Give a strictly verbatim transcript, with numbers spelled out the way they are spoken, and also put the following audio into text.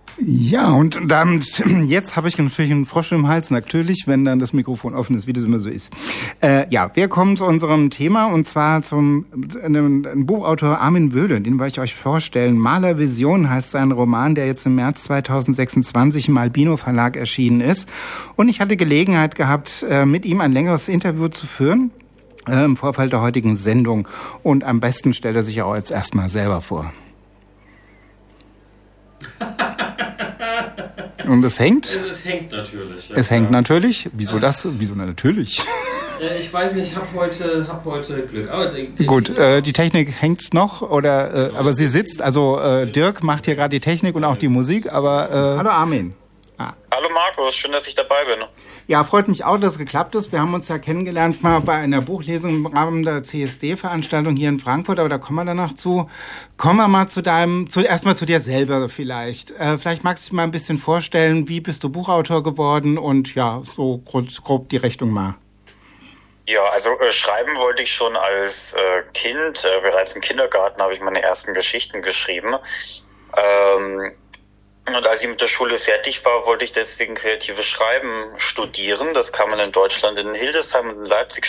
Ja, und dann, jetzt habe ich natürlich einen Frosch im Hals, natürlich, wenn dann das Mikrofon offen ist, wie das immer so ist. Äh, ja, wir kommen zu unserem Thema, und zwar zum einem, einem Buchautor Armin Wöhle, den wollte ich euch vorstellen. Malervision heißt sein Roman, der jetzt im März zweitausendsechsundzwanzig im Albino Verlag erschienen ist. Und ich hatte Gelegenheit gehabt, mit ihm ein längeres Interview zu führen, äh, im Vorfeld der heutigen Sendung. Und am besten stellt er sich auch jetzt erstmal selber vor. Und es hängt? Es, es hängt natürlich. Ja, es hängt klar. natürlich? Wieso das? Wieso natürlich? Äh, ich weiß nicht, ich habe heute, hab heute Glück. Aber, äh, Gut, äh, die Technik hängt noch, oder, äh, aber sie sitzt, also äh, Dirk macht hier gerade die Technik und auch die Musik, aber... Äh, hallo Armin. Ah. Hallo Markus, schön, dass ich dabei bin. Ja, freut mich auch, dass es geklappt ist. Wir haben uns ja kennengelernt mal bei einer Buchlesung im Rahmen der C S D-Veranstaltung hier in Frankfurt, aber da kommen wir dann noch zu. Kommen wir mal zu deinem, zu, erstmal zu dir selber vielleicht. Äh, vielleicht magst du dich mal ein bisschen vorstellen, wie bist du Buchautor geworden und ja, so grob, grob die Richtung mal. Ja, also äh, schreiben wollte ich schon als äh, Kind. Äh, bereits im Kindergarten habe ich meine ersten Geschichten geschrieben. Ähm, Und als ich mit der Schule fertig war, wollte ich deswegen kreatives Schreiben studieren. Das kann man in Deutschland in Hildesheim und in Leipzig